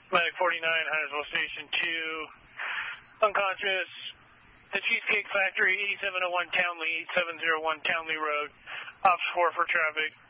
Medic 49, Huntersville Station 2, unconscious. The Cheesecake Factory, 8701 Townley, 8701 Townley Road, Ops 4 for traffic.